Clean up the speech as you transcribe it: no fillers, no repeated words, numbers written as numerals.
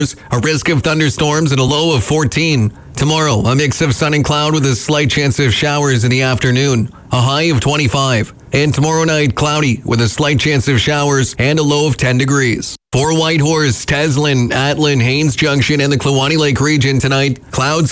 A risk of thunderstorms and a low of 14. Tomorrow, a mix of sun and cloud with a slight chance of showers in the afternoon. A high of 25. And tomorrow night, cloudy with a slight chance of showers and a low of 10 degrees. For Whitehorse, Teslin, Atlin, Haines Junction, and the Kluwani Lake region tonight, clouds